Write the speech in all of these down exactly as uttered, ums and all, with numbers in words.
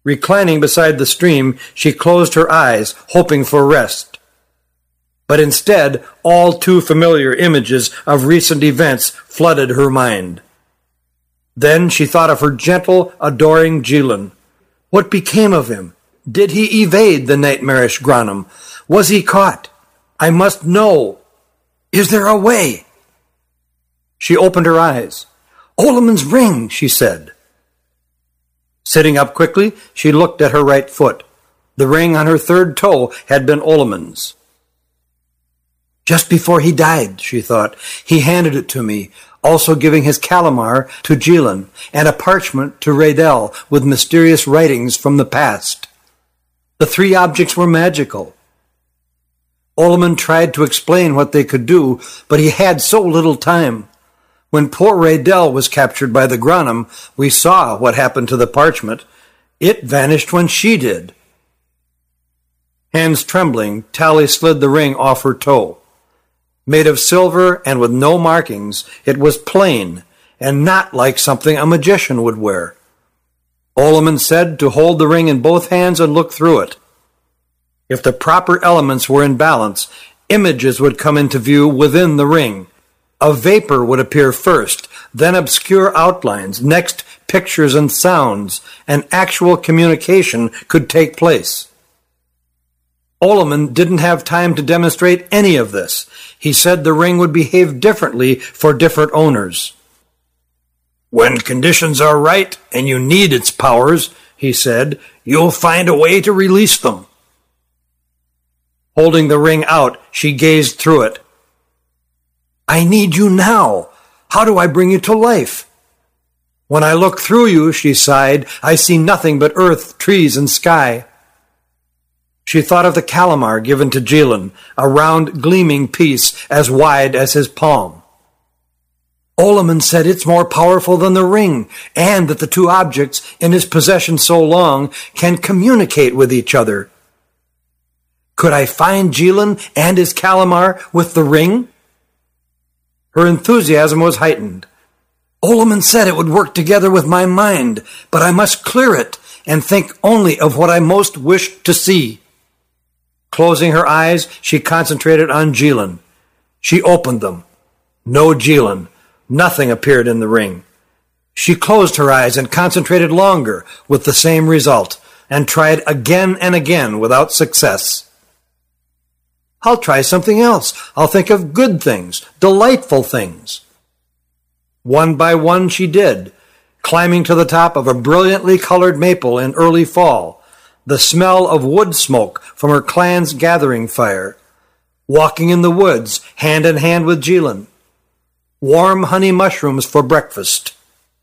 Reclining beside the stream, she closed her eyes, hoping for rest. But instead, all too familiar images of recent events flooded her mind. Then she thought of her gentle, adoring Jilin. What became of him? Did he evade the nightmarish Granum? Was he caught? I must know. Is there a way? She opened her eyes. Olamon's ring, she said. Sitting up quickly, she looked at her right foot. The ring on her third toe had been Olamon's. Just before he died, she thought, he handed it to me, also giving his calamar to Jilin and a parchment to Raydell with mysterious writings from the past. The three objects were magical. Olamon tried to explain what they could do, but he had so little time. When poor Raydell was captured by the Granum, we saw what happened to the parchment. It vanished when she did. Hands trembling, Tally slid the ring off her toe. Made of silver and with no markings, it was plain and not like something a magician would wear. Olamon said to hold the ring in both hands and look through it. If the proper elements were in balance, images would come into view within the ring. A vapor would appear first, then obscure outlines, next pictures and sounds, and actual communication could take place. Olamon didn't have time to demonstrate any of this. He said the ring would behave differently for different owners. When conditions are right and you need its powers, he said, you'll find a way to release them. Holding the ring out, she gazed through it. I need you now. How do I bring you to life? When I look through you, she sighed, I see nothing but earth, trees, and sky. She thought of the calamar given to Jilin, a round, gleaming piece as wide as his palm. Olamon said it's more powerful than the ring, and that the two objects in his possession so long can communicate with each other. Could I find Jilin and his calamar with the ring? Her enthusiasm was heightened. Olamon said it would work together with my mind, but I must clear it and think only of what I most wish to see. Closing her eyes, she concentrated on Jilin. She opened them. No Jilin. Nothing appeared in the ring. She closed her eyes and concentrated longer with the same result, and tried again and again without success. I'll try something else. I'll think of good things, delightful things. One by one she did, climbing to the top of a brilliantly colored maple in early fall, the smell of wood smoke from her clan's gathering fire, walking in the woods hand in hand with Jilin, warm honey mushrooms for breakfast.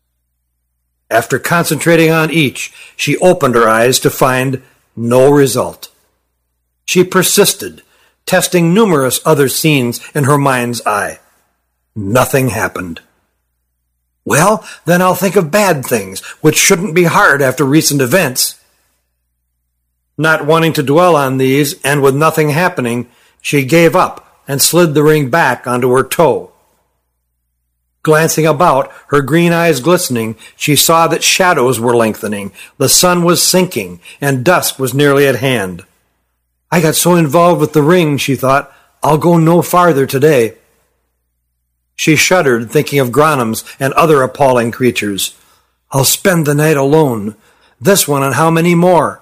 After concentrating on each, she opened her eyes to find no result. She persisted, testing numerous other scenes in her mind's eye. Nothing happened. Well, then I'll think of bad things, which shouldn't be hard after recent events. Not wanting to dwell on these, and with nothing happening, she gave up and slid the ring back onto her toe. Glancing about, her green eyes glistening, she saw that shadows were lengthening, the sun was sinking, and dusk was nearly at hand. I got so involved with the ring, she thought, I'll go no farther today. She shuddered, thinking of Granums and other appalling creatures. I'll spend the night alone. This one and how many more?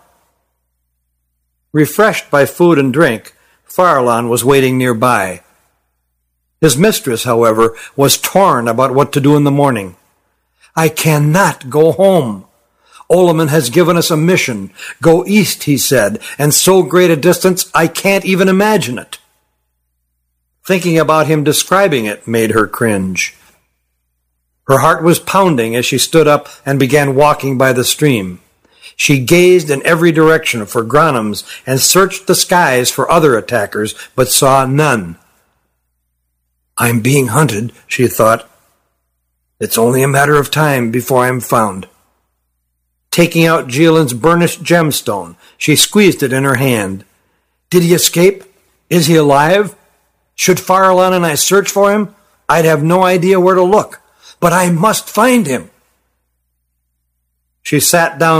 Refreshed by food and drink, Farallon was waiting nearby. His mistress, however, was torn about what to do in the morning. I cannot go home. Olamon has given us a mission. Go east, he said, and so great a distance I can't even imagine it. Thinking about him describing it made her cringe. Her heart was pounding as she stood up and began walking by the stream. She gazed in every direction for Granums and searched the skies for other attackers, but saw none. I'm being hunted, she thought. It's only a matter of time before I'm found. Taking out Jilin's burnished gemstone, she squeezed it in her hand. Did he escape? Is he alive? Should Farallon and I search for him? I'd have no idea where to look, but I must find him. She sat down